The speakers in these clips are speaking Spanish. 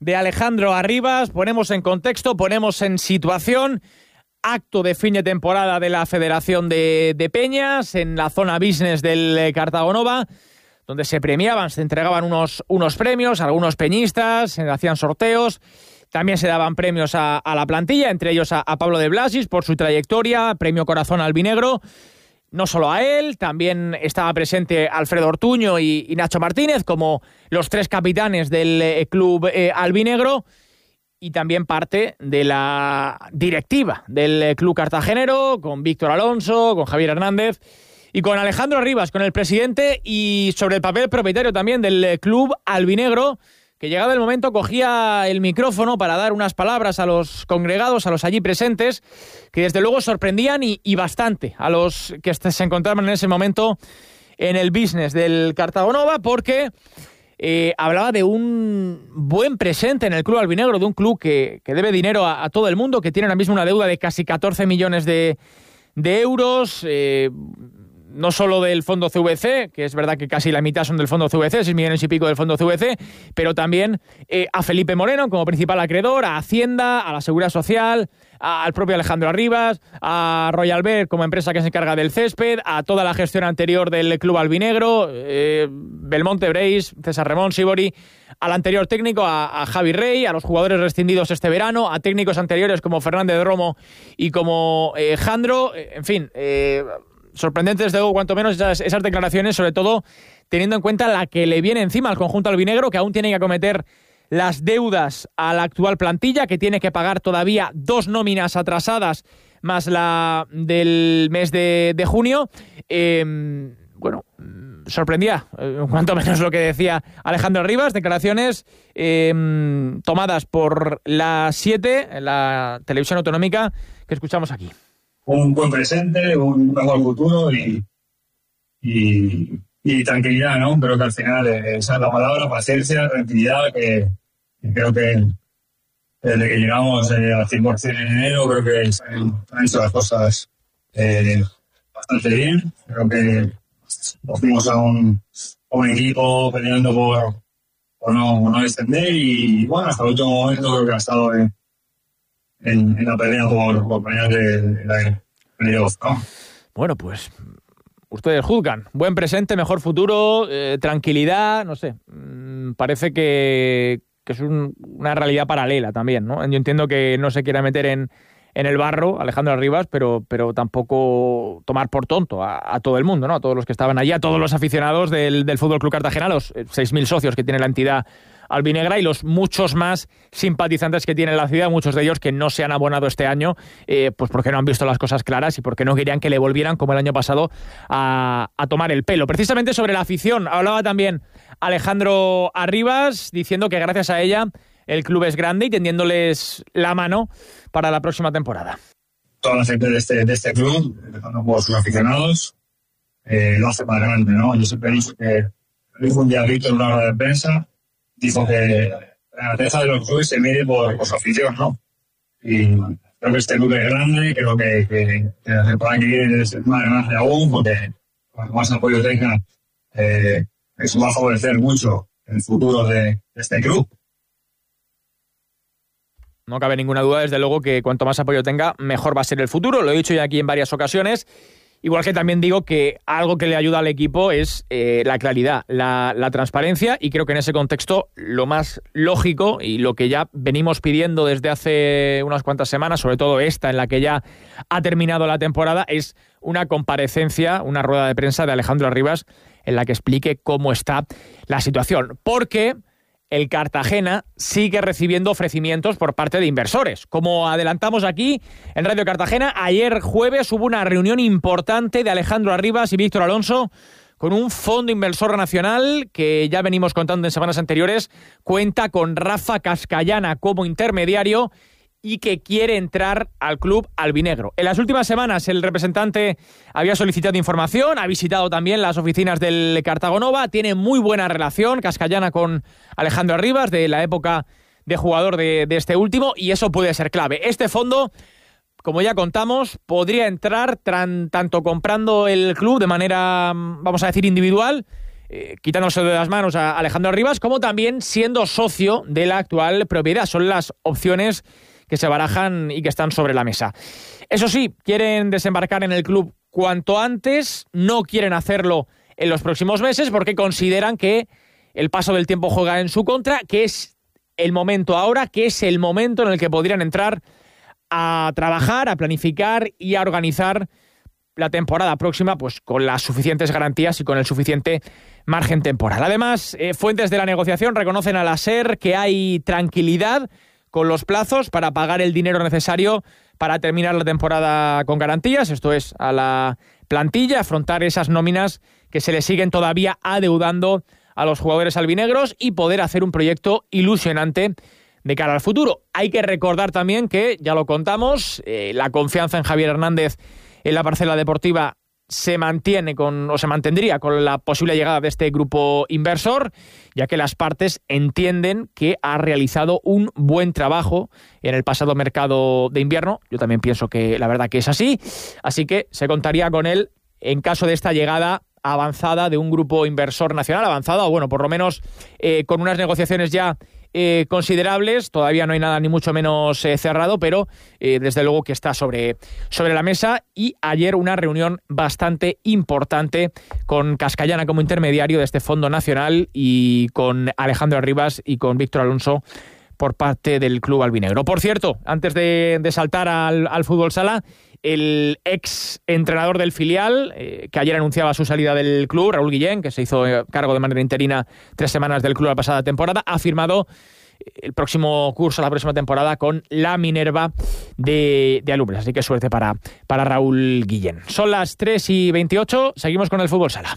de Alejandro Arribas. Ponemos en contexto, ponemos en situación. Acto de fin de temporada de la Federación de Peñas en la zona business del Cartago Nova, donde se premiaban, se entregaban unos premios a algunos peñistas, se hacían sorteos, también se daban premios a la plantilla, entre ellos a Pablo de Blasis por su trayectoria, premio Corazón Albinegro. No solo a él, también estaba presente Alfredo Ortuño y Nacho Martínez como los 3 capitanes del club albinegro, y también parte de la directiva del club cartagenero, con Víctor Alonso, con Javier Hernández y con Alejandro Arribas, con el presidente, y sobre el papel propietario también del club albinegro, que llegado el momento cogía el micrófono para dar unas palabras a los congregados, a los allí presentes, que desde luego sorprendían y bastante a los que se encontraban en ese momento en el business del Cartago Nova, porque hablaba de un buen presente en el club albinegro, de un club que debe dinero a todo el mundo, que tiene ahora mismo una deuda de casi 14 millones de euros, no solo del fondo CVC, que es verdad que casi la mitad son del fondo CVC, 6 millones y pico del fondo CVC, pero también a Felipe Moreno como principal acreedor, a Hacienda, a la Seguridad Social, al propio Alejandro Arribas, a Royal Bear como empresa que se encarga del césped, a toda la gestión anterior del club albinegro, Belmonte, Breis, César Ramón, Sibori, al anterior técnico, a Javi Rey, a los jugadores rescindidos este verano, a técnicos anteriores como Fernández Romo y como Jandro, en fin, sorprendentes desde luego, cuanto menos esas declaraciones, sobre todo teniendo en cuenta la que le viene encima al conjunto albinegro, que aún tiene que acometer las deudas a la actual plantilla, que tiene que pagar todavía 2 nóminas atrasadas más la del mes de junio. Bueno, sorprendía, cuanto menos lo que decía Alejandro Arribas, declaraciones tomadas por la 7, la televisión autonómica, que escuchamos aquí. Un buen presente, un mejor futuro y tranquilidad, ¿no? Creo que al final esa es la palabra, paciencia, tranquilidad, que creo que desde que llegamos al 100% en enero, creo que se han hecho las cosas bastante bien. Creo que nos fuimos a un equipo peleando por no descender y bueno, hasta el último momento creo que ha estado en la pelea por pelear de playoff, ¿no? Bueno, pues ustedes juzgan. Buen presente, mejor futuro, tranquilidad, no sé. Parece que es una realidad paralela también, ¿no? Yo entiendo que no se quiera meter en el barro Alejandro Arribas, pero tampoco tomar por tonto a todo el mundo, ¿no? A todos los que estaban allí, a todos los aficionados del Fútbol Club Cartagena, los 6.000 socios que tiene la entidad albinegra y los muchos más simpatizantes que tiene la ciudad, muchos de ellos que no se han abonado este año, pues porque no han visto las cosas claras y porque no querían que le volvieran, como el año pasado, a tomar el pelo. Precisamente sobre la afición, hablaba también Alejandro Arribas, diciendo que gracias a ella el club es grande y tendiéndoles la mano para la próxima temporada. Toda la gente de este club, empezando por sus aficionados, lo hace más grande, ¿no? Yo siempre he dicho que un día Víctor en una rueda de prensa dijo que la grandeza de los clubes se mide por su afición, ¿no? Y creo que este club es grande, creo que la temporada que viene es más grande aún, porque cuanto más apoyo tenga, eso va a favorecer mucho el futuro de este club. No cabe ninguna duda, desde luego, que cuanto más apoyo tenga, mejor va a ser el futuro. Lo he dicho ya aquí en varias ocasiones. Igual que también digo que algo que le ayuda al equipo es la claridad, la transparencia, y creo que en ese contexto lo más lógico y lo que ya venimos pidiendo desde hace unas cuantas semanas, sobre todo esta en la que ya ha terminado la temporada, es una comparecencia, una rueda de prensa de Alejandro Arribas en la que explique cómo está la situación. Porque el Cartagena sigue recibiendo ofrecimientos por parte de inversores. Como adelantamos aquí en Radio Cartagena, ayer jueves hubo una reunión importante de Alejandro Arribas y Víctor Alonso con un fondo inversor nacional que ya venimos contando en semanas anteriores, cuenta con Rafa Cascallana como intermediario y que quiere entrar al club albinegro. En las últimas semanas el representante había solicitado información, ha visitado también las oficinas del Cartago Nova, tiene muy buena relación Cascallana con Alejandro Arribas de la época de jugador de este último, y eso puede ser clave. Este fondo, como ya contamos, podría entrar tanto comprando el club de manera, vamos a decir, individual, quitándose de las manos a Alejandro Rivas, como también siendo socio de la actual propiedad. Son las opciones que se barajan y que están sobre la mesa. Eso sí, quieren desembarcar en el club cuanto antes, no quieren hacerlo en los próximos meses porque consideran que el paso del tiempo juega en su contra, que es el momento ahora, que es el momento en el que podrían entrar a trabajar, a planificar y a organizar la temporada próxima, pues con las suficientes garantías y con el suficiente margen temporal. Además, fuentes de la negociación reconocen a la SER que hay tranquilidad con los plazos para pagar el dinero necesario para terminar la temporada con garantías, esto es, a la plantilla, afrontar esas nóminas que se le siguen todavía adeudando a los jugadores albinegros y poder hacer un proyecto ilusionante de cara al futuro. Hay que recordar también que, ya lo contamos, la confianza en Javier Hernández en la parcela deportiva se mantendría con la posible llegada de este grupo inversor, ya que las partes entienden que ha realizado un buen trabajo en el pasado mercado de invierno. Yo también pienso que la verdad que es así que se contaría con él en caso de esta llegada avanzada de un grupo inversor nacional, avanzada o bueno, por lo menos con unas negociaciones ya considerables. Todavía no hay nada ni mucho menos cerrado, pero desde luego que está sobre la mesa. Y ayer una reunión bastante importante con Cascallana como intermediario de este fondo nacional y con Alejandro Rivas y con Víctor Alonso por parte del club albinegro. Por cierto, antes de saltar al fútbol sala, el ex entrenador del filial, que ayer anunciaba su salida del club, Raúl Guillén, que se hizo cargo de manera interina 3 semanas del club la pasada temporada, ha firmado el próximo curso, la próxima temporada, con la Minerva de Alumbres. Así que suerte para Raúl Guillén. Son las 3:28, seguimos con el fútbol sala.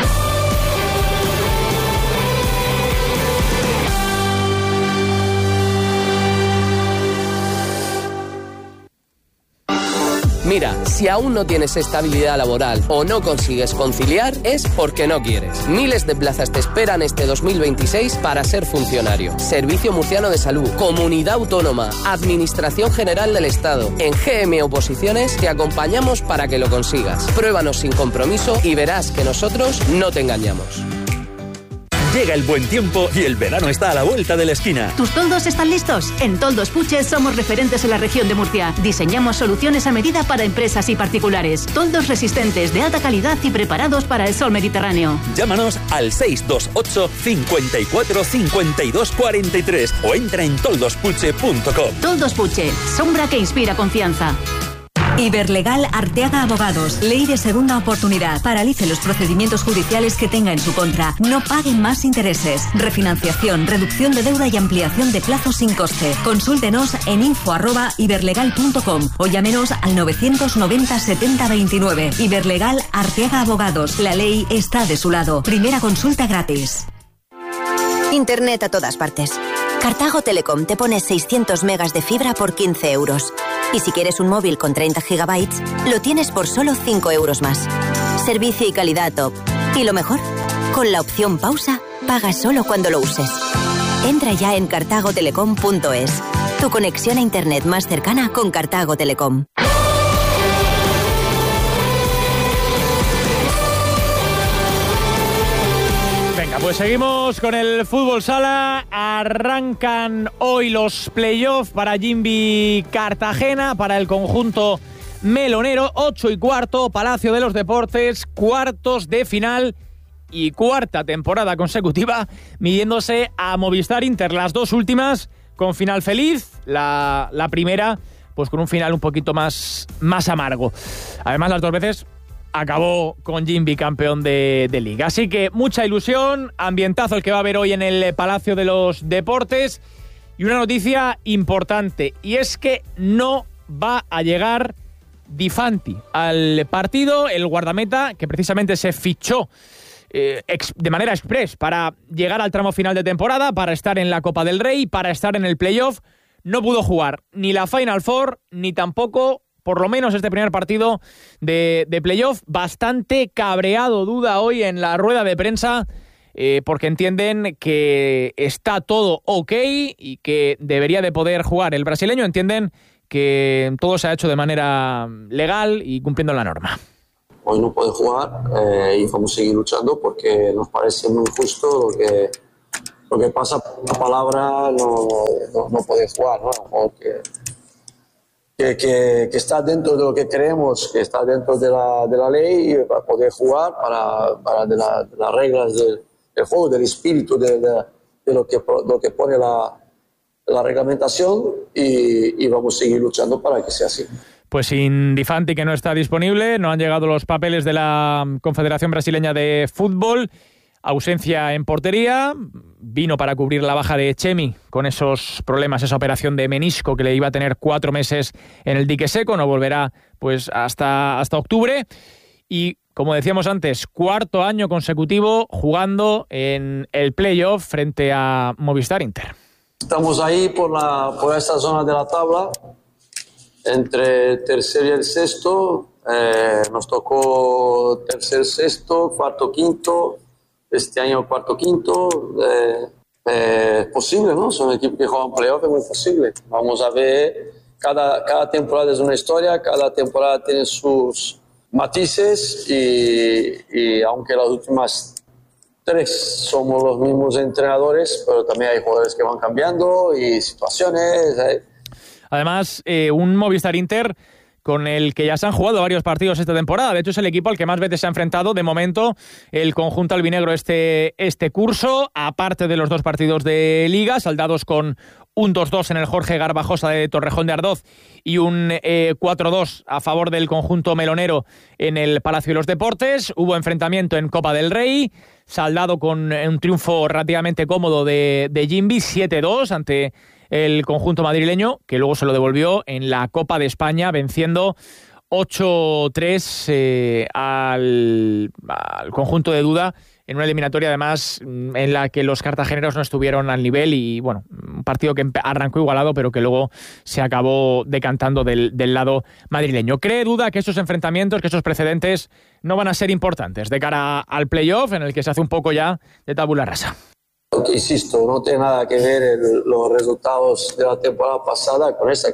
Mira, si aún no tienes estabilidad laboral o no consigues conciliar, es porque no quieres. Miles de plazas te esperan este 2026 para ser funcionario. Servicio Murciano de Salud, Comunidad Autónoma, Administración General del Estado. En GM Oposiciones te acompañamos para que lo consigas. Pruébanos sin compromiso y verás que nosotros no te engañamos. Llega el buen tiempo y el verano está a la vuelta de la esquina. ¿Tus toldos están listos? En Toldos Puche somos referentes en la región de Murcia. Diseñamos soluciones a medida para empresas y particulares. Toldos resistentes, de alta calidad y preparados para el sol mediterráneo. Llámanos al 628 54 52 43 o entra en toldospuche.com. Toldos Puche, sombra que inspira confianza. Iberlegal Arteaga Abogados. Ley de segunda oportunidad. Paralice los procedimientos judiciales que tenga en su contra. No pague más intereses. Refinanciación, reducción de deuda y ampliación de plazos sin coste. Consúltenos en info@iberlegal.com o llámenos al 990 70 29. Iberlegal Arteaga Abogados. La ley está de su lado. Primera consulta gratis. Internet a todas partes. Cartago Telecom te pone 600 megas de fibra por 15 euros. Y si quieres un móvil con 30 gigabytes, lo tienes por solo 5 euros más. Servicio y calidad top. Y lo mejor, con la opción pausa, pagas solo cuando lo uses. Entra ya en cartagotelecom.es. Tu conexión a internet más cercana con Cartago Telecom. Pues seguimos con el fútbol sala. Arrancan hoy los playoffs para Jimby Cartagena, para el conjunto melonero. 8:15, Palacio de los Deportes, cuartos de final y cuarta temporada consecutiva midiéndose a Movistar Inter. Las dos últimas con final feliz, la primera pues con un final un poquito más amargo. Además, las dos veces acabó con Jimby campeón de Liga. Así que mucha ilusión, ambientazo el que va a haber hoy en el Palacio de los Deportes. Y una noticia importante, y es que no va a llegar Di al partido, el guardameta que precisamente se fichó de manera express para llegar al tramo final de temporada, para estar en la Copa del Rey, para estar en el playoff. No pudo jugar ni la Final Four, ni tampoco, por lo menos, este primer partido de playoff. Bastante cabreado Duda hoy en la rueda de prensa, porque entienden que está todo ok y que debería de poder jugar el brasileño. Entienden que todo se ha hecho de manera legal y cumpliendo la norma. hoy no puede jugar y vamos a seguir luchando porque nos parece muy justo lo que pasa. La palabra no puede jugar, ¿no? Porque que está dentro de lo que creemos, que está dentro de la ley para poder jugar, para de las reglas del juego, del espíritu de lo que pone la reglamentación y vamos a seguir luchando para que sea así. Pues sin Di Fanti, que no está disponible, no han llegado los papeles de la Confederación Brasileña de Fútbol, ausencia en portería, vino para cubrir la baja de Chemi con esos problemas, esa operación de menisco que le iba a tener 4 meses en el dique seco, no volverá pues hasta octubre y, como decíamos antes, 4º año consecutivo jugando en el playoff frente a Movistar Inter. Estamos ahí por esta zona de la tabla, entre el tercer y el sexto. Nos tocó tercer, sexto, cuarto, quinto. Este año cuarto, quinto. Es posible, ¿no? Son equipos que juegan playoff, es muy posible. Vamos a ver, cada temporada es una historia, cada temporada tiene sus matices y aunque las últimas 3 somos los mismos entrenadores, pero también hay jugadores que van cambiando y situaciones. Además, un Movistar Inter con el que ya se han jugado varios partidos esta temporada. De hecho, es el equipo al que más veces se ha enfrentado, de momento, el conjunto albinegro este curso, aparte de los 2 partidos de Liga, saldados con un 2-2 en el Jorge Garbajosa de Torrejón de Ardoz y un 4-2 a favor del conjunto melonero en el Palacio de los Deportes. Hubo enfrentamiento en Copa del Rey, saldado con un triunfo relativamente cómodo de Jimbi, 7-2 ante el conjunto madrileño, que luego se lo devolvió en la Copa de España, venciendo 8-3 al conjunto de Duda, en una eliminatoria además en la que los cartageneros no estuvieron al nivel y, bueno, un partido que arrancó igualado pero que luego se acabó decantando del lado madrileño. ¿Cree Duda que esos enfrentamientos, que esos precedentes no van a ser importantes de cara al playoff, en el que se hace un poco ya de tabula rasa? Insisto, no tiene nada que ver los resultados de la temporada pasada con esta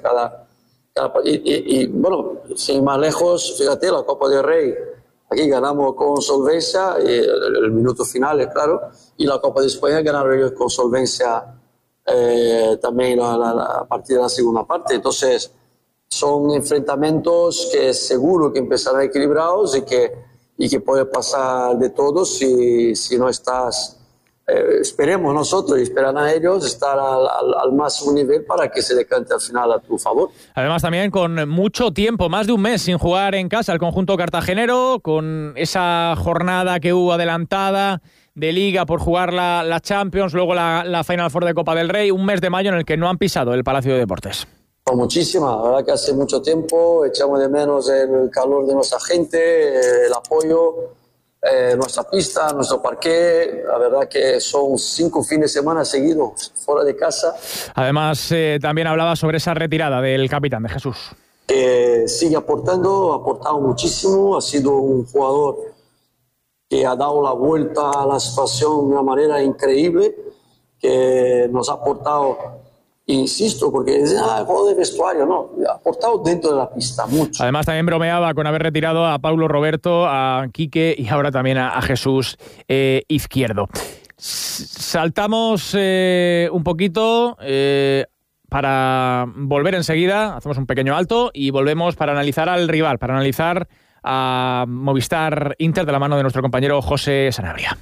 y bueno, sin más lejos, fíjate, la Copa del Rey, aquí ganamos con solvencia, el minuto final, claro, y la Copa de España ganaron ellos con solvencia también a partir de la segunda parte. Entonces, son enfrentamientos que seguro que empezarán equilibrados y que puede pasar de todo si no estás... esperemos nosotros y esperan a ellos estar al máximo nivel para que se decante al final a tu favor. Además también con mucho tiempo, más de un mes sin jugar en casa el conjunto cartagenero, con esa jornada que hubo adelantada de Liga por jugar la Champions, luego la Final Four de Copa del Rey, un mes de mayo en el que no han pisado el Palacio de Deportes. Muchísima, la verdad que hace mucho tiempo, echamos de menos el calor de nuestra gente, el apoyo, nuestra pista, nuestro parqué. La verdad que son 5 fines de semana seguidos fuera de casa. Además, también hablaba sobre esa retirada del capitán, de Jesús. Sigue aportado muchísimo, ha sido un jugador que ha dado la vuelta a la situación de una manera increíble, que nos ha aportado... Insisto, porque es juego de vestuario, no, ha aportado dentro de la pista mucho. Además también bromeaba con haber retirado a Paulo Roberto, a Quique y ahora también a Jesús Izquierdo. Saltamos un poquito para volver enseguida, hacemos un pequeño alto y volvemos para analizar al rival, para analizar a Movistar Inter de la mano de nuestro compañero José Sanabria.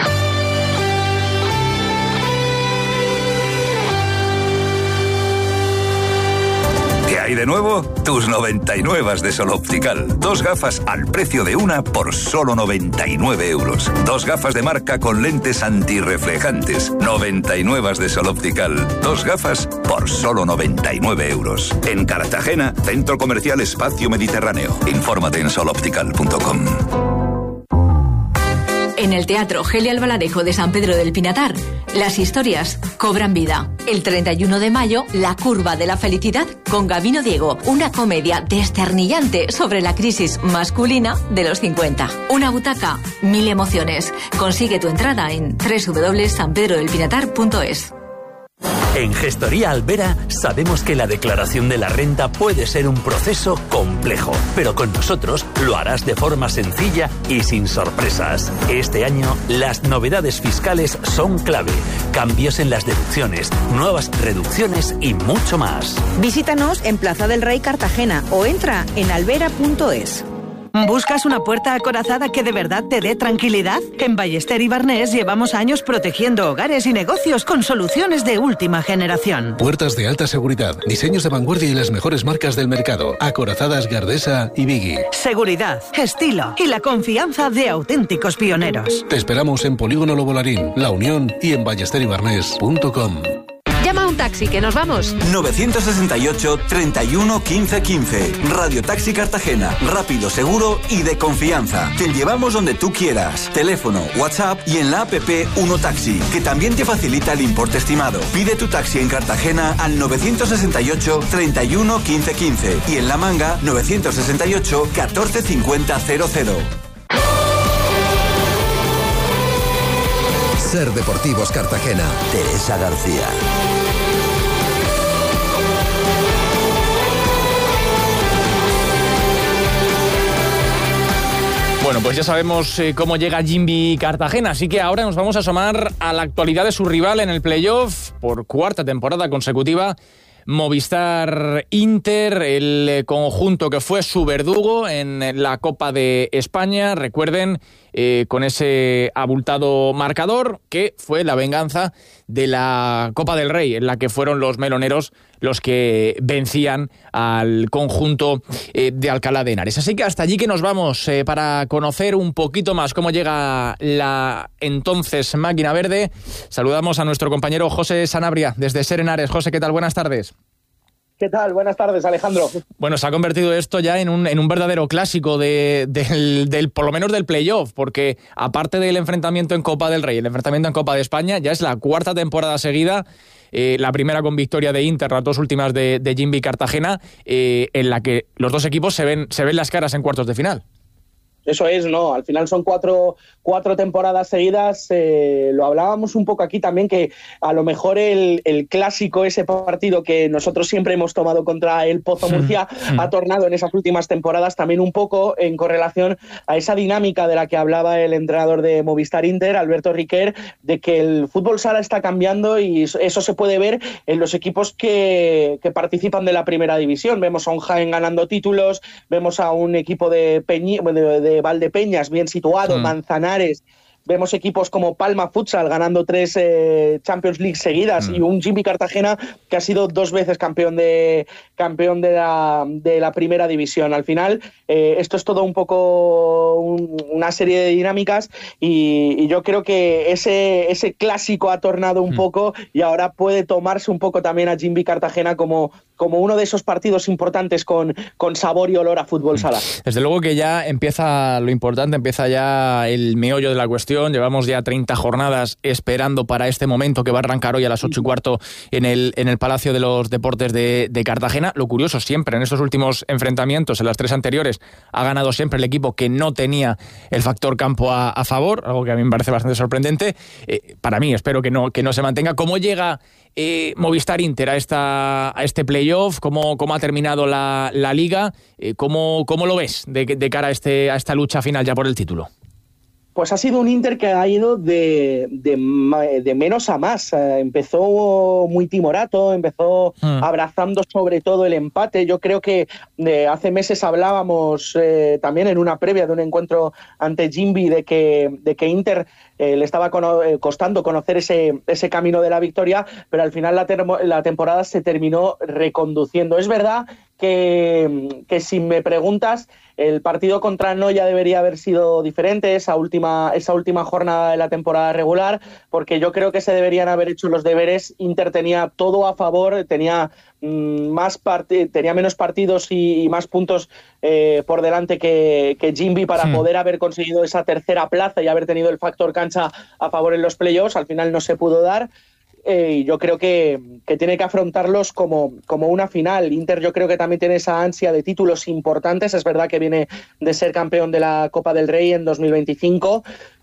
¿Qué hay de nuevo? Tus 99 de Sol Optical. 2 gafas al precio de una por solo 99 euros. 2 gafas de marca con lentes antirreflejantes. 99 de Sol Optical. 2 gafas por solo 99 euros. En Cartagena, Centro Comercial Espacio Mediterráneo. Infórmate en soloptical.com. En el Teatro Geli Albaladejo de San Pedro del Pinatar, las historias cobran vida. El 31 de mayo, La curva de la felicidad con Gabino Diego, una comedia desternillante sobre la crisis masculina de los 50. Una butaca, 1000 emociones. Consigue tu entrada en www.sanpedrodelpinatar.es. En Gestoría Albera sabemos que la declaración de la renta puede ser un proceso complejo, pero con nosotros lo harás de forma sencilla y sin sorpresas. Este año las novedades fiscales son clave, cambios en las deducciones, nuevas reducciones y mucho más. Visítanos en Plaza del Rey Cartagena o entra en albera.es. ¿Buscas una puerta acorazada que de verdad te dé tranquilidad? En Ballester y Barnés llevamos años protegiendo hogares y negocios con soluciones de última generación. Puertas de alta seguridad, diseños de vanguardia y las mejores marcas del mercado. Acorazadas Gardesa y Biggie. Seguridad, estilo y la confianza de auténticos pioneros. Te esperamos en Polígono Lobolarín, La Unión y en ballesteribarnés.com. Llama a un taxi, que nos vamos. 968 31 15 15. Radio Taxi Cartagena. Rápido, seguro y de confianza. Te llevamos donde tú quieras. Teléfono, WhatsApp y en la app Uno Taxi, que también te facilita el importe estimado. Pide tu taxi en Cartagena al 968 31 15 15 y en La Manga 968 14 50 00. Ser Deportivos Cartagena. Teresa García. Bueno, pues ya sabemos cómo llega Jimby Cartagena, así que ahora nos vamos a asomar a la actualidad de su rival en el playoff por cuarta temporada consecutiva. Movistar Inter, el conjunto que fue su verdugo en la Copa de España, recuerden, con ese abultado marcador que fue la venganza de la Copa del Rey, en la que fueron los meloneros los que vencían al conjunto de Alcalá de Henares. Así que hasta allí que nos vamos para conocer un poquito más cómo llega la entonces máquina verde. Saludamos a nuestro compañero José Sanabria desde Ser Henares. José, ¿qué tal? Buenas tardes. ¿Qué tal? Buenas tardes, Alejandro. Bueno, se ha convertido esto ya en un verdadero clásico del por lo menos del playoff, porque aparte del enfrentamiento en Copa del Rey, el enfrentamiento en Copa de España, ya es la cuarta temporada seguida, la primera con victoria de Inter, las dos últimas de Jimby Cartagena, en la que los dos equipos se ven las caras en cuartos de final. Eso es, ¿no? Al final son cuatro temporadas seguidas. Lo hablábamos un poco aquí también, que a lo mejor el clásico, ese partido que nosotros siempre hemos tomado contra el Pozo Murcia, ha tornado en esas últimas temporadas también un poco en correlación a esa dinámica de la que hablaba el entrenador de Movistar Inter, Alberto Riquer, de que el fútbol sala está cambiando y eso se puede ver en los equipos que participan de la primera división. Vemos a un Jaén ganando títulos, vemos a un equipo de Valdepeñas bien situado, Manzanares, vemos equipos como Palma Futsal ganando 3 Champions League seguidas y un Jimby Cartagena que ha sido 2 veces campeón de la primera división. Al final esto es todo un poco una serie de dinámicas y yo creo que ese clásico ha tornado un poco y ahora puede tomarse un poco también a Jimby Cartagena como uno de esos partidos importantes con sabor y olor a fútbol sala. Desde luego que ya empieza lo importante, empieza ya el meollo de la cuestión. Llevamos ya 30 jornadas esperando para este momento que va a arrancar hoy a las 8:15 en el Palacio de los Deportes de Cartagena. Lo curioso, siempre en estos últimos enfrentamientos, en las 3 anteriores, ha ganado siempre el equipo que no tenía el factor campo a favor, algo que a mí me parece bastante sorprendente. Para mí, espero que no se mantenga. ¿Cómo llega Movistar Inter a este playoff? ¿Cómo ha terminado la liga? ¿Cómo lo ves de cara a esta lucha final ya por el título? Pues ha sido un Inter que ha ido de menos a más. Empezó muy timorato, empezó abrazando sobre todo el empate. Yo creo que hace meses hablábamos también en una previa de un encuentro ante Jimby de que Inter le estaba costando conocer ese camino de la victoria, pero al final la temporada se terminó reconduciendo. Es verdad que si me preguntas, el partido contra Noya debería haber sido diferente, esa última jornada de la temporada regular, porque yo creo que se deberían haber hecho los deberes. Inter tenía todo a favor, tenía menos partidos y más puntos por delante que Jimby para poder haber conseguido esa tercera plaza y haber tenido el factor cancha a favor en los playoffs. Al final no se pudo dar. Y yo creo que tiene que afrontarlos como una final. Inter yo creo que también tiene esa ansia de títulos importantes. Es verdad que viene de ser campeón de la Copa del Rey en 2025,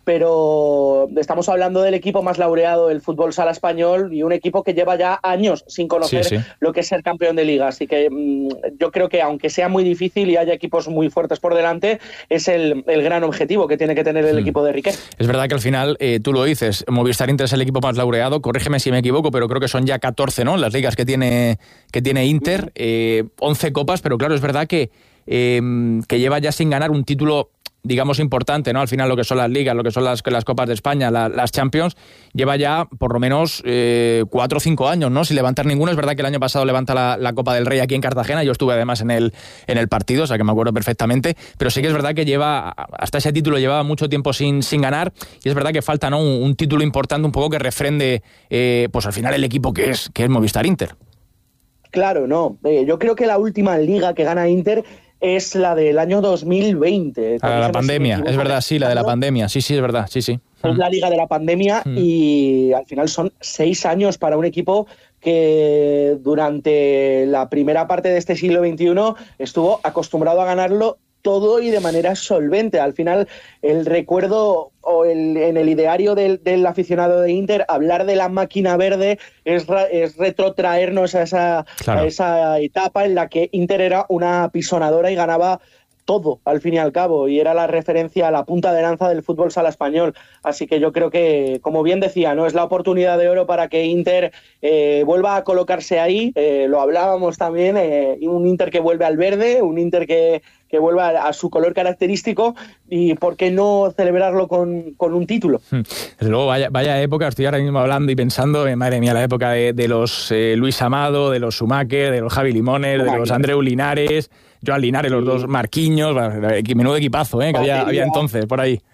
pero estamos hablando del equipo más laureado del fútbol sala español y un equipo que lleva ya años sin conocer lo que es ser campeón de liga. Así que yo creo que aunque sea muy difícil y haya equipos muy fuertes por delante, es el gran objetivo que tiene que tener el equipo de Riquer. Es verdad que al final, tú lo dices, Movistar Inter es el equipo más laureado, corrígeme si me equivoco, pero creo que son ya 14, ¿no?, las ligas que tiene Inter, 11 copas, pero claro, es verdad que lleva ya sin ganar un título, digamos, importante, ¿no? Al final lo que son las ligas, lo que son las Copas de España, las Champions, lleva ya por lo menos 4 o 5 años, ¿no?, sin levantar ninguno. Es verdad que el año pasado levanta la Copa del Rey aquí en Cartagena, yo estuve además en el partido, o sea que me acuerdo perfectamente, pero sí que es verdad que hasta ese título llevaba mucho tiempo sin ganar, y es verdad que falta, ¿no?, un título importante un poco que refrende, pues al final el equipo que es Movistar Inter. Claro, no. Yo creo que la última liga que gana Inter es la del año 2020. La pandemia, es verdad, sí, la de la pandemia, sí, es verdad, sí. Es la liga de la pandemia y al final son 6 años para un equipo que durante la primera parte de este siglo XXI estuvo acostumbrado a ganarlo todo y de manera solvente. Al final, el recuerdo o en el ideario del aficionado de Inter, hablar de la máquina verde es retrotraernos a esa etapa en la que Inter era una apisonadora y ganaba todo, al fin y al cabo, y era la referencia a la punta de lanza del fútbol sala español. Así que yo creo que, como bien decía, no es la oportunidad de oro para que Inter vuelva a colocarse ahí. Lo hablábamos también, un Inter que vuelve al verde, un Inter que vuelva a su color característico, y por qué no celebrarlo con un título. Desde luego, vaya época, estoy ahora mismo hablando y pensando, madre mía, la época de los Luis Amado, de los Schumacher, de los Javi Limones, de los Andreu Linares, Joan Linares, los dos Marquinhos, menudo equipazo que había entonces por ahí.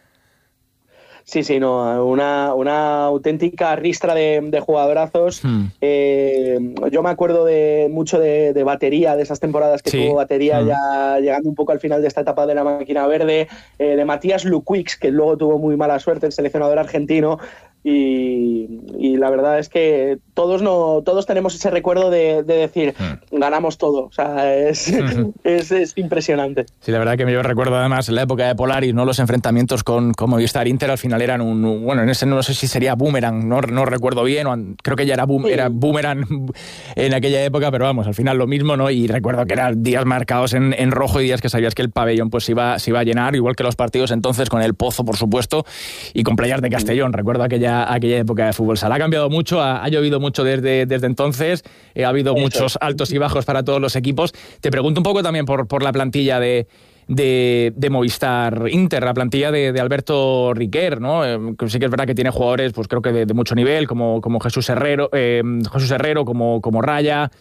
Sí, no, una auténtica ristra de jugadorazos. Yo me acuerdo mucho de Batería, de esas temporadas que tuvo Batería, ya llegando un poco al final de esta etapa de la máquina verde, de Matías Lukwix, que luego tuvo muy mala suerte, el seleccionador argentino. Y la verdad es que todos tenemos ese recuerdo de decir ganamos todo, o sea, es impresionante. Sí, la verdad que yo recuerdo además en la época de Polaris, ¿no?, los enfrentamientos con Movistar Inter al final eran bueno, en ese no sé si sería Boomerang, no recuerdo bien, creo que ya era Boomerang en aquella época, pero vamos, al final lo mismo, ¿no? Y recuerdo que eran días marcados en rojo y días que sabías que el pabellón pues se iba a llenar, igual que los partidos entonces con el Pozo, por supuesto, y con Playas de Castellón. Recuerdo aquella época de fútbol sala. Ha cambiado mucho, ha llovido mucho desde entonces, ha habido muchos altos y bajos para todos los equipos. Te pregunto un poco también por la plantilla de Movistar Inter, la plantilla de Alberto Riquer, ¿no? Sí que es verdad que tiene jugadores, pues creo que de mucho nivel, como Jesús Herrero, como Raya,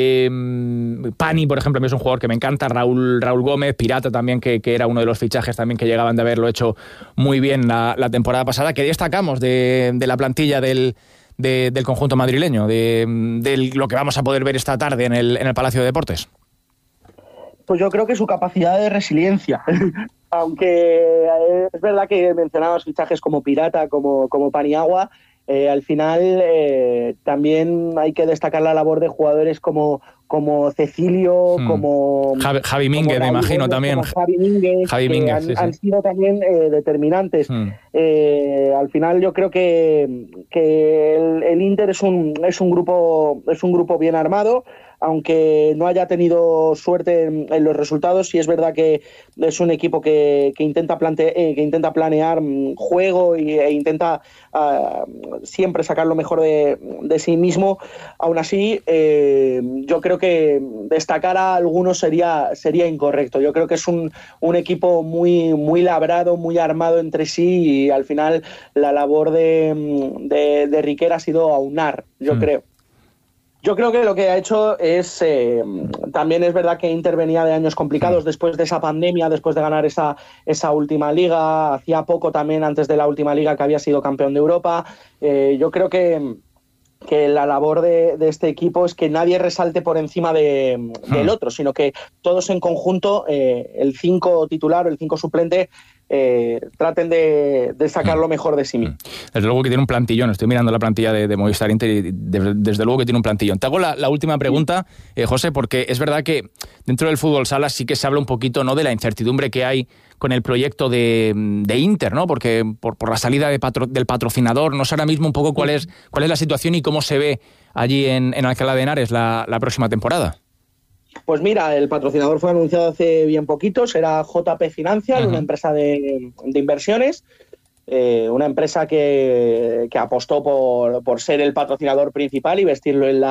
Pani, por ejemplo, a mí es un jugador que me encanta, Raúl Gómez, Pirata también, que era uno de los fichajes también que llegaban de haberlo hecho muy bien la temporada pasada. ¿Qué destacamos de la plantilla del conjunto madrileño, de lo que vamos a poder ver esta tarde en el Palacio de Deportes? Pues yo creo que su capacidad de resiliencia. Aunque es verdad que mencionabas fichajes como Pirata, como Paniagua, al final también hay que destacar la labor de jugadores como Cecilio, como Javi Mínguez, me imagino también. Javi Mínguez, han sido también determinantes. Al final yo creo que el Inter es un grupo bien armado, aunque no haya tenido suerte en los resultados. Sí es verdad que es un equipo que intenta planear juego e intenta siempre sacar lo mejor de sí mismo. Aún así, yo creo que destacar a algunos sería incorrecto. Yo creo que es un equipo muy labrado, muy armado entre sí, y al final la labor de Riquer ha sido aunar, yo creo. Yo creo que lo que ha hecho es, también es verdad que Inter venía de años complicados después de esa pandemia, después de ganar esa última liga, hacía poco también antes de la última liga que había sido campeón de Europa. Yo creo que la labor de este equipo es que nadie resalte por encima del otro, sino que todos en conjunto, el 5 titular o el 5 suplente, traten de sacar lo mejor de sí mismos. Desde luego que tiene un plantillón, estoy mirando la plantilla de Movistar Inter y desde luego que tiene un plantillón. Te hago la última pregunta, José, porque es verdad que dentro del fútbol sala sí que se habla un poquito, ¿no?, de la incertidumbre que hay con el proyecto de Inter, ¿no? Porque por la salida del patrocinador, no sé ahora mismo un poco cuál es la situación y cómo se ve allí en Alcalá de Henares la próxima temporada. Pues mira, el patrocinador fue anunciado hace bien poquito, será JP Financial, una empresa de inversiones, una empresa que apostó por ser el patrocinador principal y vestirlo en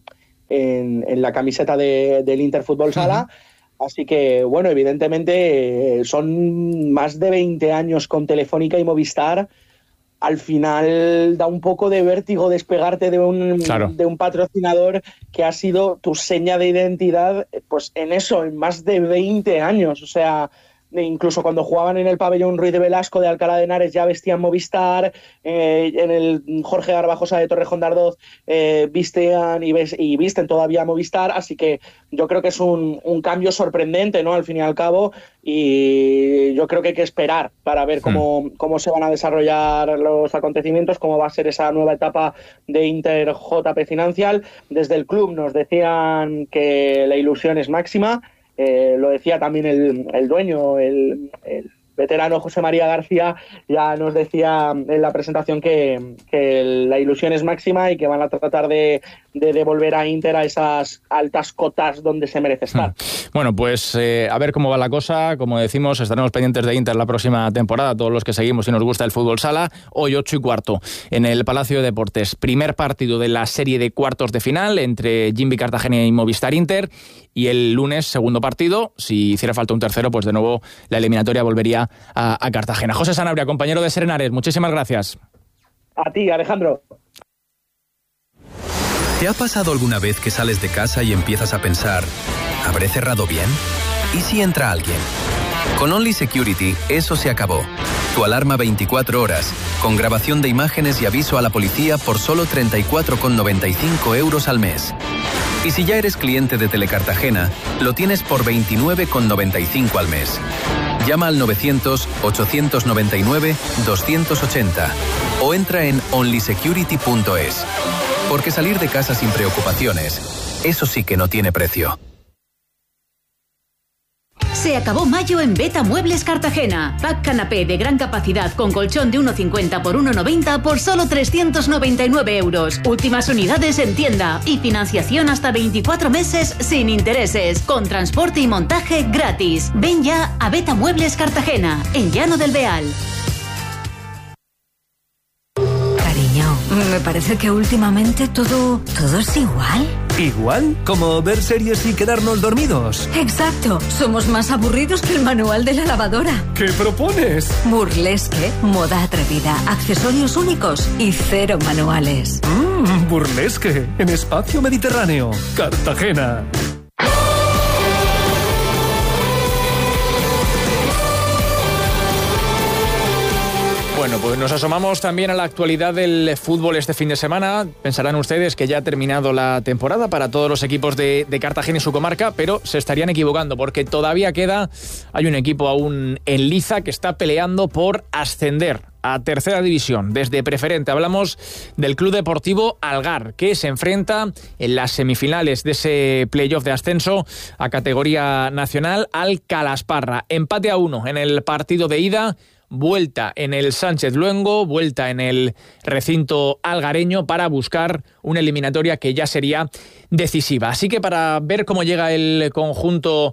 la camiseta del Inter Fútbol Sala. Así que, bueno, evidentemente son más de 20 años con Telefónica y Movistar. Al final da un poco de vértigo despegarte de un patrocinador que ha sido tu seña de identidad, pues en más de 20 años. O sea, incluso cuando jugaban en el pabellón Ruiz de Velasco de Alcalá de Henares ya vestían Movistar, en el Jorge Garbajosa de Torrejón de Ardoz visten todavía Movistar, así que yo creo que es un cambio sorprendente, ¿no?, al fin y al cabo, y yo creo que hay que esperar para ver cómo se van a desarrollar los acontecimientos, cómo va a ser esa nueva etapa de Inter JP Financial. Desde el club nos decían que la ilusión es máxima. Lo decía también el dueño, el veterano José María García, ya nos decía en la presentación que la ilusión es máxima y que van a tratar de devolver a Inter a esas altas cotas donde se merece estar. Bueno, pues a ver cómo va la cosa. Como decimos, estaremos pendientes de Inter la próxima temporada, todos los que seguimos y nos gusta el fútbol sala. Hoy 8:15 en el Palacio de Deportes. Primer partido de la serie de cuartos de final entre Jimby Cartagena y Movistar Inter. Y el lunes, segundo partido. Si hiciera falta un tercero, pues de nuevo la eliminatoria volvería a Cartagena. José Sanabria, compañero de Serenares, muchísimas gracias. A ti, Alejandro. ¿Te ha pasado alguna vez que sales de casa y empiezas a pensar, ¿habré cerrado bien? ¿Y si entra alguien? Con Only Security, eso se acabó. Tu alarma 24 horas, con grabación de imágenes y aviso a la policía por solo 34,95 € al mes. Y si ya eres cliente de Telecartagena, lo tienes por 29,95 al mes. Llama al 900-899-280 o entra en onlysecurity.es. Porque salir de casa sin preocupaciones, eso sí que no tiene precio. Se acabó mayo en Beta Muebles Cartagena. Pack canapé de gran capacidad con colchón de 1,50 por 1,90 por solo 399 €. Últimas unidades en tienda y financiación hasta 24 meses sin intereses, con transporte y montaje gratis. Ven ya a Beta Muebles Cartagena, en Llano del Beal. Cariño, me parece que últimamente todo es igual. ¿Igual? ¿Como ver series y quedarnos dormidos? Exacto. Somos más aburridos que el manual de la lavadora. ¿Qué propones? Burlesque, moda atrevida, accesorios únicos y 0 manuales. Burlesque, en Espacio Mediterráneo, Cartagena. Bueno, pues nos asomamos también a la actualidad del fútbol este fin de semana. Pensarán ustedes que ya ha terminado la temporada para todos los equipos de Cartagena y su comarca, pero se estarían equivocando porque todavía hay un equipo aún en liza que está peleando por ascender a tercera división desde preferente. Hablamos del Club Deportivo Algar, que se enfrenta en las semifinales de ese playoff de ascenso a categoría nacional al Calasparra. Empate a 1 en el partido de ida. Vuelta en el Sánchez Luengo, vuelta en el recinto algareño para buscar una eliminatoria que ya sería decisiva. Así que para ver cómo llega el conjunto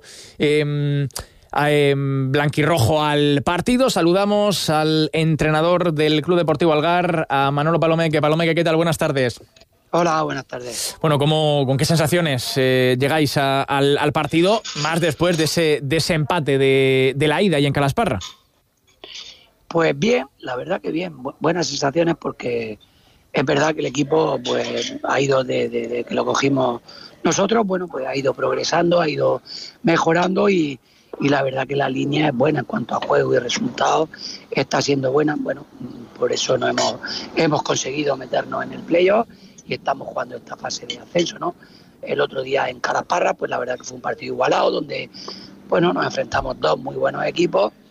blanquirrojo al partido, saludamos al entrenador del Club Deportivo Algar, a Manolo Palomeque. Palomeque, ¿qué tal? Buenas tardes. Hola, buenas tardes. Bueno, ¿con qué sensaciones llegáis al partido, más después de ese empate de la ida y en Calasparra? Pues bien, la verdad que bien, buenas sensaciones porque es verdad que el equipo pues ha ido de que lo cogimos nosotros, bueno, pues ha ido progresando, ha ido mejorando y la verdad que la línea es buena en cuanto a juego y resultados, está siendo buena, bueno, por eso no hemos conseguido meternos en el playoff y estamos jugando esta fase de ascenso, ¿no? El otro día en Calasparra, pues la verdad que fue un partido igualado donde, bueno, nos enfrentamos dos muy buenos equipos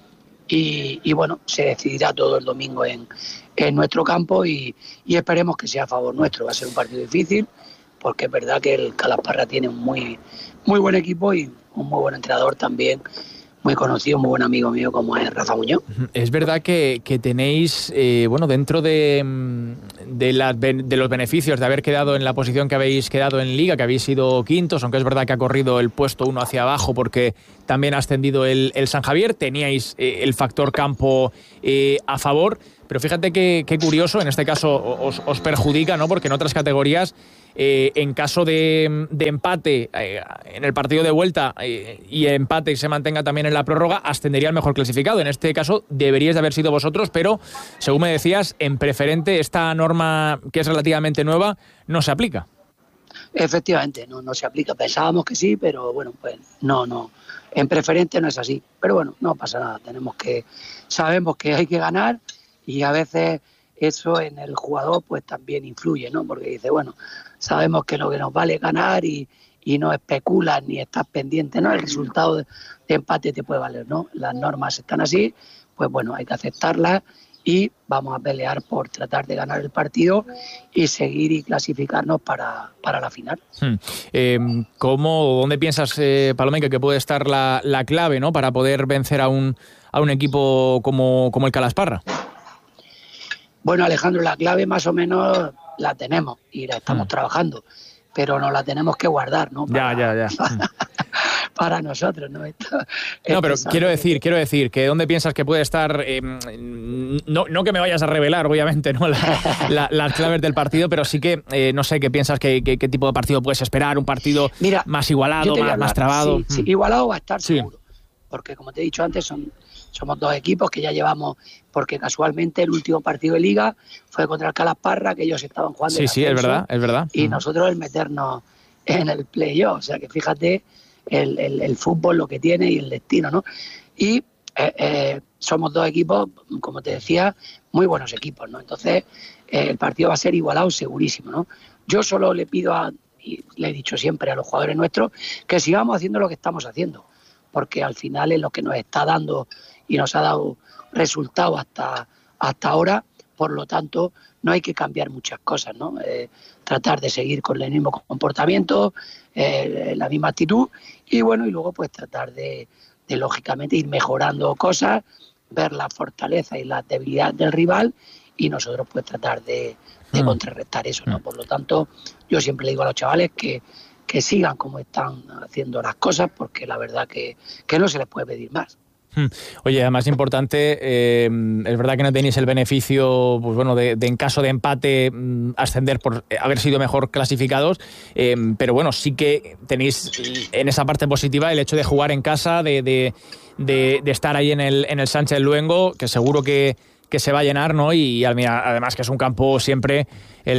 y bueno, se decidirá todo el domingo en nuestro campo y esperemos que sea a favor nuestro. Va a ser un partido difícil porque es verdad que el Calasparra tiene un muy buen equipo y un muy buen entrenador también, muy conocido, muy buen amigo mío como es Rafa Muñoz. Es verdad que tenéis, dentro de los beneficios de haber quedado en la posición que habéis quedado en Liga, que habéis sido quintos, aunque es verdad que ha corrido el puesto uno hacia abajo porque también ha ascendido el San Javier, teníais el factor campo a favor, pero fíjate qué curioso, en este caso os perjudica, ¿no? Porque en otras categorías, en caso de empate en el partido de vuelta y empate y se mantenga también en la prórroga, ascendería el mejor clasificado. En este caso deberíais de haber sido vosotros, pero según me decías, en preferente esta norma, que es relativamente nueva, no se aplica. Efectivamente, no se aplica. Pensábamos que sí, pero bueno, pues no. En preferente no es así. Pero bueno, no pasa nada. Sabemos que hay que ganar y a veces eso en el jugador pues también influye, ¿no? Porque dice, bueno, sabemos que lo que nos vale ganar y no especulas ni estás pendiente, ¿no? El resultado de empate te puede valer, ¿no? Las normas están así, pues bueno, hay que aceptarlas y vamos a pelear por tratar de ganar el partido y seguir y clasificarnos para la final. ¿Dónde piensas, Palomeque, que puede estar la clave, ¿no? Para poder vencer a un equipo como el Calasparra? Bueno, Alejandro, la clave más o menos la tenemos y la estamos trabajando, pero nos la tenemos que guardar, ¿no? Para nosotros, ¿no? Pero quiero decir que ¿dónde piensas que puede estar? No que me vayas a revelar, obviamente, ¿no? las claves del partido, pero sí que no sé qué piensas, qué tipo de partido puedes esperar, un partido más igualado, más trabado. Sí, igualado va a estar seguro, porque como te he dicho antes, somos dos equipos que ya llevamos, porque casualmente el último partido de Liga fue contra el Calasparra, que ellos estaban jugando. Sí, es verdad. Y nosotros el meternos en el playoff, o sea que fíjate el fútbol lo que tiene y el destino, ¿no? Y somos dos equipos, como te decía, muy buenos equipos, ¿no? Entonces el partido va a ser igualado segurísimo, ¿no? Yo solo le pido y le he dicho siempre a los jugadores nuestros que sigamos haciendo lo que estamos haciendo, porque al final es lo que nos está dando y nos ha dado resultados hasta ahora. Por lo tanto, no hay que cambiar muchas cosas, ¿no? Tratar de seguir con el mismo comportamiento, la misma actitud y bueno, y luego pues tratar de lógicamente ir mejorando cosas, ver la fortaleza y la debilidad del rival y nosotros pues tratar de contrarrestar eso, ¿no? Por lo tanto, yo siempre le digo a los chavales que sigan como están haciendo las cosas, porque la verdad que no se les puede pedir más. Oye, además importante, es verdad que no tenéis el beneficio, pues bueno, de en caso de empate ascender por haber sido mejor clasificados, pero bueno, sí que tenéis en esa parte positiva el hecho de jugar en casa, de estar ahí en el Sánchez Luengo, que seguro que se va a llenar, ¿no? Y además que es un campo siempre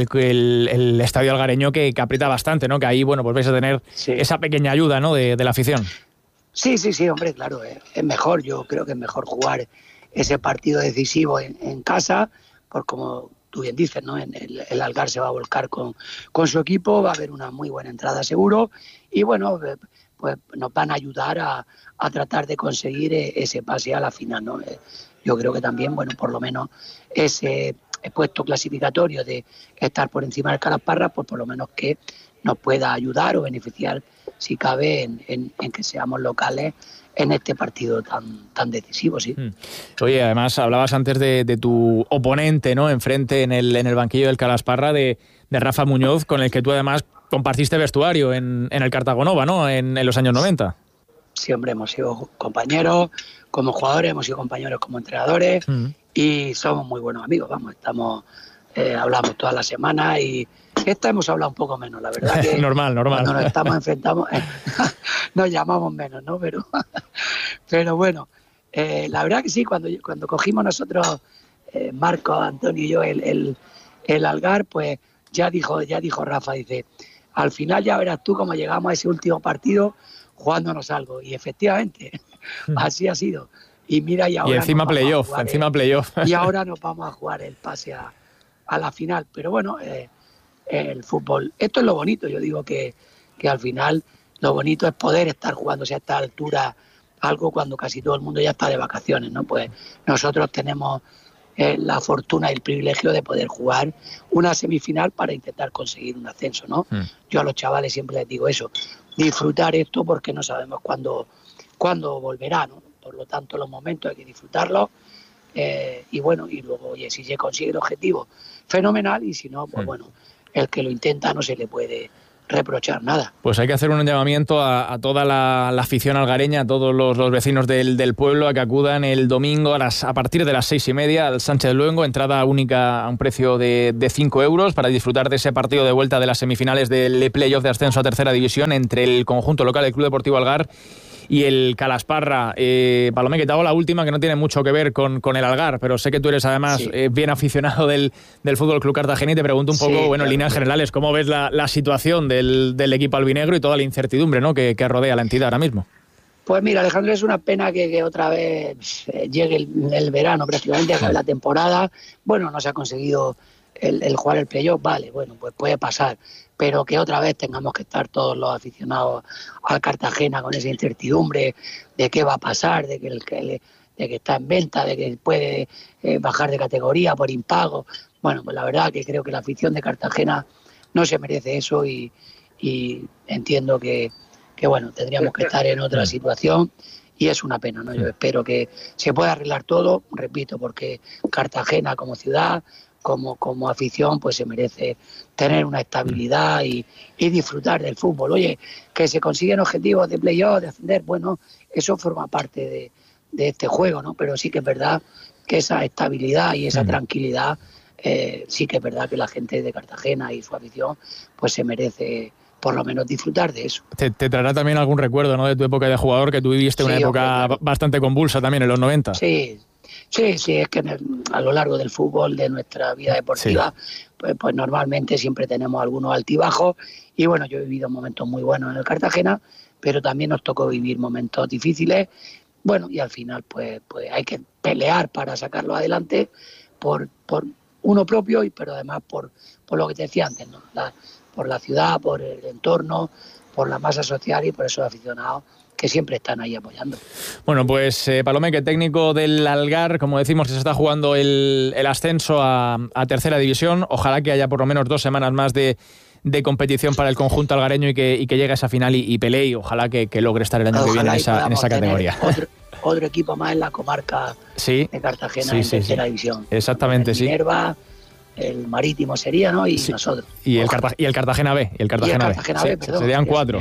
el estadio algareño que aprieta bastante, ¿no? Que ahí, bueno, pues vais a tener esa pequeña ayuda, ¿no? De la afición. Sí, hombre, claro, es mejor, yo creo que es mejor jugar ese partido decisivo en casa, por como tú bien dices, ¿no? El Algar se va a volcar con su equipo, va a haber una muy buena entrada seguro y bueno, pues nos van a ayudar a tratar de conseguir ese pase a la final, ¿no? Yo creo que también, bueno, por lo menos ese puesto clasificatorio de estar por encima del Calasparra, pues por lo menos que nos pueda ayudar o beneficiar, si cabe, en que seamos locales en este partido tan decisivo, sí. Oye, además hablabas antes de tu oponente, ¿no? Enfrente en el banquillo del Calasparra, de Rafa Muñoz, con el que tú además compartiste vestuario en el Cartagonova, ¿no? En los años 90. Sí, hombre, hemos sido compañeros como jugadores, hemos sido compañeros como entrenadores y somos muy buenos amigos, vamos, hablamos todas las semanas y esta hemos hablado un poco menos, la verdad que normal. Cuando nos enfrentamos nos llamamos menos, ¿no? Pero bueno, la verdad que sí, cuando cogimos nosotros, Marco, Antonio y yo, el Algar, pues ya dijo Rafa, dice, al final ya verás tú cómo llegamos a ese último partido jugándonos algo, y efectivamente así ha sido. Y mira, y ahora encima playoff, y ahora nos vamos a jugar el pase a la final. Pero bueno, el fútbol, esto es lo bonito. Yo digo que al final lo bonito es poder estar jugándose a esta altura algo cuando casi todo el mundo ya está de vacaciones, ¿no? Pues nosotros tenemos la fortuna y el privilegio de poder jugar una semifinal para intentar conseguir un ascenso, ¿no? Yo a los chavales siempre les digo eso, disfrutar esto porque no sabemos cuándo volverá, ¿no? Por lo tanto, los momentos hay que disfrutarlos y bueno, y luego, oye, si se consigue el objetivo, fenomenal, y si no, pues bueno, el que lo intenta no se le puede reprochar nada. Pues hay que hacer un llamamiento a toda la afición algareña, a todos los vecinos del pueblo, a que acudan el domingo a partir de las 6:30 al Sánchez Luengo, entrada única a un precio de 5 euros para disfrutar de ese partido de vuelta de las semifinales del playoff de ascenso a tercera división entre el conjunto local del Club Deportivo Algar y el Calasparra. Palomé, que te hago la última, que no tiene mucho que ver con el Algar, pero sé que tú eres además bien aficionado del Fútbol Club Cartagena, y te pregunto un poco, en líneas generales, ¿cómo ves la situación del equipo albinegro y toda la incertidumbre, ¿no?, que rodea a la entidad ahora mismo? Pues mira, Alejandro, es una pena que otra vez llegue el verano, prácticamente acabe la temporada. Bueno, no se ha conseguido el jugar el playoff, vale, bueno, pues puede pasar, pero que otra vez tengamos que estar todos los aficionados al Cartagena con esa incertidumbre de qué va a pasar, de que está en venta, de que puede bajar de categoría por impago. Bueno, pues la verdad que creo que la afición de Cartagena no se merece eso, y entiendo que bueno, tendríamos que estar en otra situación, y es una pena, ¿no? Yo espero que se pueda arreglar todo, repito, porque Cartagena como ciudad, como afición, pues se merece tener una estabilidad y disfrutar del fútbol. Oye, que se consiguen objetivos de playoff, de ascender, bueno, eso forma parte de este juego, ¿no? Pero sí que es verdad que esa estabilidad y esa tranquilidad, sí que es verdad que la gente de Cartagena y su afición, pues se merece por lo menos disfrutar de eso. Te traerá también algún recuerdo, ¿no?, de tu época de jugador, que tú viviste una época bastante convulsa también en los 90. Sí, es que a lo largo del fútbol, de nuestra vida deportiva, pues normalmente siempre tenemos algunos altibajos, y bueno, yo he vivido momentos muy buenos en el Cartagena, pero también nos tocó vivir momentos difíciles, bueno, y al final pues hay que pelear para sacarlo adelante por uno propio, pero además por lo que te decía antes, ¿no? Por la ciudad, por el entorno, por la masa social y por esos aficionados que siempre están ahí apoyando. Bueno, pues Palomé, que técnico del Algar, como decimos, que se está jugando el ascenso a tercera división. Ojalá que haya por lo menos 2 semanas más de competición para el conjunto algareño y que llegue a esa final y pelee, y ojalá que logre estar el año que viene en esa categoría. Otro equipo más en la comarca de Cartagena, en tercera división. Exactamente, sí. Minerva, el Marítimo sería, ¿no? Y nosotros. Y el Cartagena B. Y el Cartagena B, perdón. Serían 4.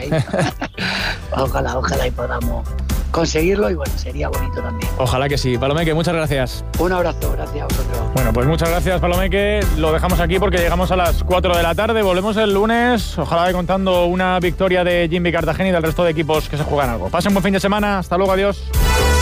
Ojalá y podamos conseguirlo, y bueno, sería bonito también. Ojalá que sí. Palomeque, muchas gracias. Un abrazo, gracias a vosotros. Bueno, pues muchas gracias, Palomeque. Lo dejamos aquí porque llegamos a las 4 de la tarde. Volvemos el lunes, ojalá contando una victoria de Jimmy Cartagena y del resto de equipos que se juegan algo. Pasen un buen fin de semana. Hasta luego, adiós.